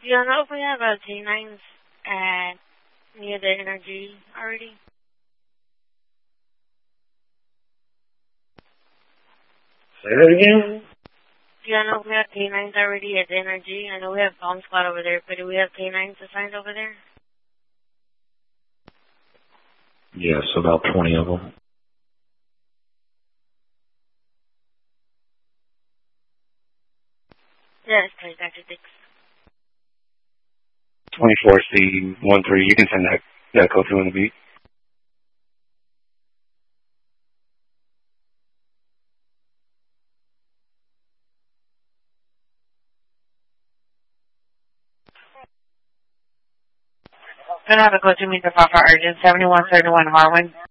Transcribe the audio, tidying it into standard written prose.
Do you know if we have K9s at near the energy already? Say that again? Do you know if we have K9s already at the energy? I know we have bomb squad over there, but do we have K9s assigned over there? Yes, about 20 of them. Yes, please, Dr. Dix. 24C13, you can send that code through in the beat. Gonna have a go to meet the Papa Urgent 7131 Harwin.